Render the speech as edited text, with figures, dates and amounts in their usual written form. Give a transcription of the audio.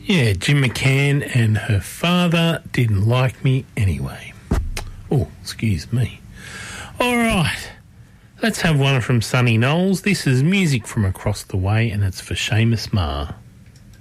Yeah, Jim McCann and her father didn't like me anyway. Oh, excuse me. All right, let's have one from Sonny Knowles. This is music from across the way and it's for Seamus Marr.